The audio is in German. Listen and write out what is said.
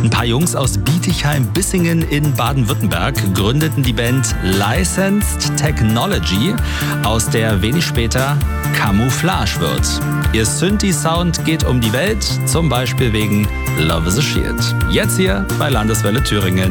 Ein paar Jungs aus Bietigheim-Bissingen in Baden-Württemberg gründeten die Band Licensed Technology, aus der wenig später Camouflage wird. Ihr Synthi-Sound geht um die Welt, zum Beispiel wegen Love is a Shield. Jetzt hier bei Landeswelle Thüringen.